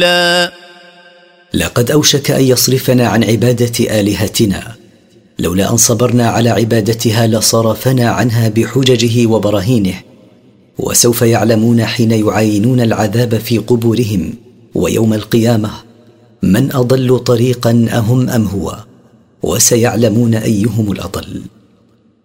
لقد أوشك أن يصرفنا عن عبادة آلهتنا، لولا أن صبرنا على عبادتها لصرفنا عنها بحججه وبراهينه. وسوف يعلمون حين يعاينون العذاب في قبورهم ويوم القيامة من أضل طريقا أهم أم هو، وسيعلمون أيهم الأضل.